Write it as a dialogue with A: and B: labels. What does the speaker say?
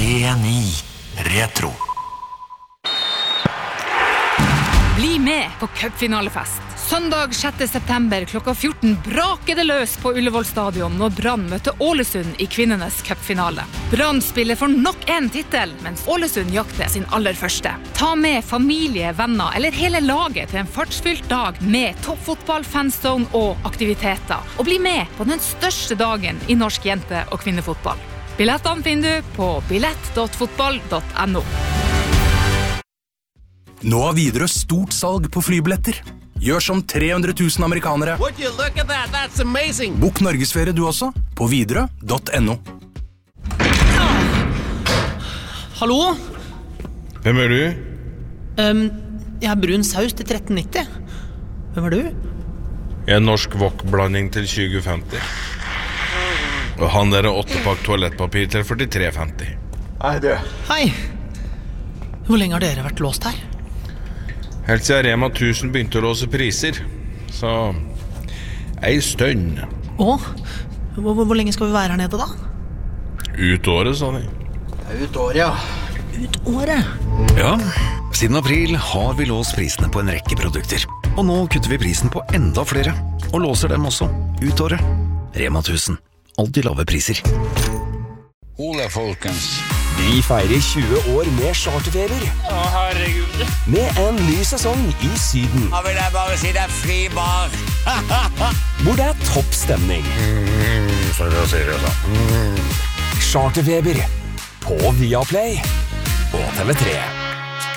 A: BNI Retro.
B: Bli med på cupfinalefest. Søndag 6. september klokka 14 braker det løs på Ullevål stadion når Brann møter Ålesund i kvinnenes cupfinale. Brann spiller for nok en titel, mens Ålesund jakter sin aller første. Ta med familie, venner eller hele laget til en fartsfylt dag med toppfotball, fanzone og aktiviteter. Og bli med på den største dagen i norsk jente- og kvinnefotball. Billettene finner du på billett.fotball.no.
C: Nå har Widerøe stort salg på flybilletter. Gjør som 300 000 amerikanere.
D: Would you look at that? That's amazing.
C: Bok Norgesferie du også, på widerøe.no.
E: Hallo?
F: Hvem du?
E: Jeg har brun saus til 13,90. Hvem du?
F: En norsk wok-blanding til 2050. Og han der 8-pakk toalettpapir til 43,50.
G: Hei, du.
E: Hei. Hvor lenge har dere vært låst her?
F: Helt siden Rema 1000 begynte å låse priser. Så ei stønn.
E: Hvor lenge skal vi være her nede da?
F: Ut året, sa de.
G: Ut året, ja.
E: Ut året?
A: Ja, siden april har vi låst prisene på en rekke produkter. Og nå kutter vi prisen på enda flere, og låser dem også ut året. Rema 1000. Alltid lave priser.
H: Ole, folkens.
I: Vi feirer 20 år med charterfeber.
H: Å, herregud.
I: Med en ny sesong i Syden.
H: Da vil jeg bare si det fri bar.
I: Hvor det topp stemning.
H: For å si det sånn.
I: Charterfeber på Viaplay og TV3.